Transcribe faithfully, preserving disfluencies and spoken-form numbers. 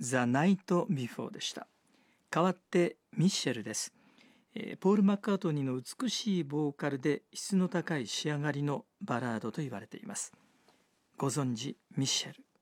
The Night Before でした。代わってミッシェルです。えー、ポール・マッカートニーの美しいボーカルで質の高い仕上がりのバラードと言われています。ご存知ミッシェル。